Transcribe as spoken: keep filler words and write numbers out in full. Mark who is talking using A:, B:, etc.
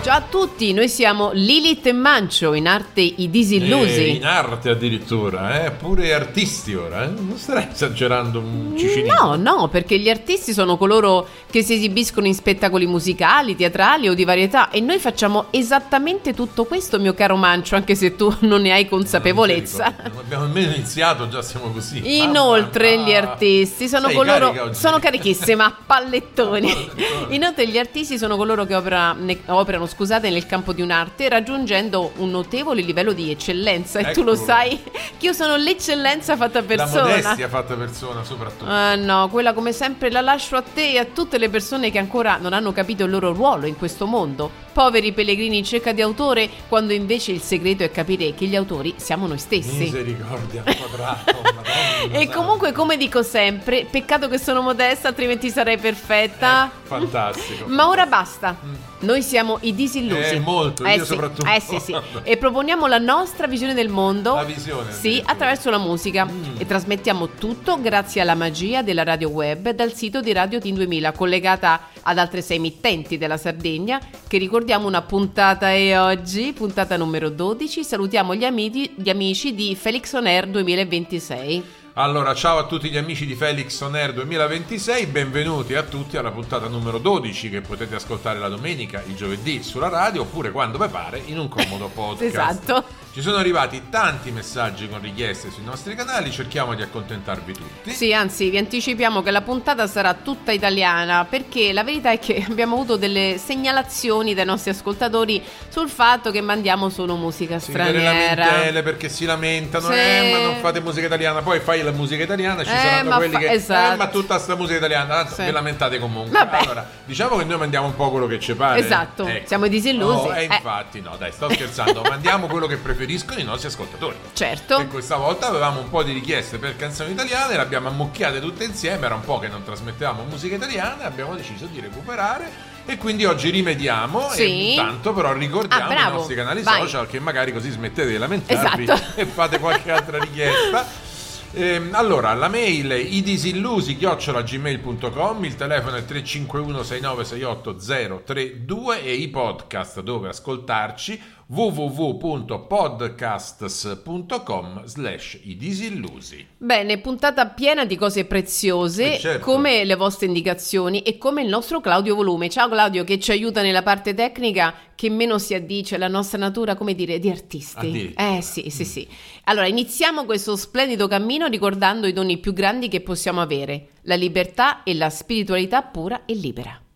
A: Ciao a tutti, noi siamo Lilith e Mancio, in arte i disillusi.
B: Eh, in arte addirittura, eh? Pure artisti ora, eh? Non starai esagerando un cicinino?
A: No, no, perché gli artisti sono coloro che si esibiscono in spettacoli musicali, teatrali o di varietà, e noi facciamo esattamente tutto questo, mio caro Mancio, anche se tu non ne hai consapevolezza.
B: Non, non abbiamo nemmeno iniziato, già siamo così.
A: Inoltre
B: Mamma,
A: gli artisti sono
B: sei
A: coloro, sono
B: oggi.
A: carichissima, pallettoni.
B: Pallettoni.
A: Inoltre gli artisti sono coloro che opera, ne, operano scusate, nel campo di un'arte, raggiungendo un notevole livello di eccellenza. E tu lo
B: Eccolo.
A: sai che io sono l'eccellenza fatta persona.
B: La modestia fatta persona soprattutto.
A: Ah no, quella come sempre la lascio a te e a tutte le persone che ancora non hanno capito il loro ruolo in questo mondo. Poveri pellegrini in cerca di autore, quando invece il segreto è capire che gli autori siamo noi stessi.
B: Misericordia al quadrato. Madonna,
A: E comunque, come dico sempre, peccato che sono modesta, altrimenti sarei perfetta.
B: Eh, fantastico.
A: Ma ora basta. Noi siamo i disillusi.
B: Eh, molto,
A: eh
B: io
A: sì,
B: soprattutto.
A: Eh sì, sì. E proponiamo la nostra visione del mondo.
B: La visione,
A: Sì,
B: addirittura.
A: attraverso la musica.
B: Mm.
A: E trasmettiamo tutto grazie alla magia della radio web dal sito di Radio Team duemila, collegata ad altre sei emittenti della Sardegna, che ricordiamo una puntata è oggi, puntata numero dodici. Salutiamo gli amici, gli amici di Felix On Air duemilaventisei.
B: Allora, ciao a tutti gli amici di Felix On Air duemilaventisei, benvenuti a tutti alla puntata numero dodici che potete ascoltare la domenica, il giovedì sulla radio oppure quando vi pare in un comodo podcast.
A: Esatto.
B: Ci sono arrivati tanti messaggi con richieste sui nostri canali, cerchiamo di accontentarvi tutti.
A: Sì, anzi, vi anticipiamo che la puntata sarà tutta italiana, perché la verità è che abbiamo avuto delle segnalazioni dai nostri ascoltatori sul fatto che mandiamo solo musica
B: Sì, delle
A: straniera.
B: lamentele perché si lamentano,
A: Sì.
B: eh ma non fate musica italiana, poi fai la musica italiana, ci
A: Eh,
B: saranno
A: ma
B: quelli
A: fa-
B: che
A: esatto.
B: eh ma tutta sta musica italiana, tanto
A: Sì.
B: vi lamentate comunque.
A: Vabbè.
B: Allora, diciamo che noi mandiamo un po' quello che ci pare.
A: Esatto,
B: Ecco.
A: siamo i disillusi.
B: Oh, e
A: Eh.
B: infatti, no, dai, sto scherzando, mandiamo quello che preferiscono i nostri ascoltatori.
A: Certo.
B: E questa volta avevamo un po' di richieste per canzoni italiane, le abbiamo ammucchiate tutte insieme, era un po' che non trasmettevamo musica italiana e abbiamo deciso di recuperare. E quindi oggi rimediamo
A: Sì.
B: e intanto però ricordiamo
A: Ah,
B: i
A: bravo.
B: nostri canali
A: Vai.
B: social, che magari così smettete di lamentarvi
A: Esatto.
B: e fate qualche altra richiesta. Ehm, allora, la mail è idisillusi chiocciola gmail punto com, il telefono è tre cinque uno sei nove sei otto zero tre due e i podcast dove ascoltarci w w w punto podcasts punto com slash idisillusi.
A: Bene, puntata piena di cose preziose,
B: Eh, certo.
A: come le vostre indicazioni e come il nostro Claudio Volume. Ciao Claudio, che ci aiuta nella parte tecnica che meno si addice alla nostra natura, come dire, di artisti.
B: Addirittura.
A: Eh sì, sì, sì. Allora, iniziamo questo splendido cammino ricordando i doni più grandi che possiamo avere, la libertà e la spiritualità pura e libera.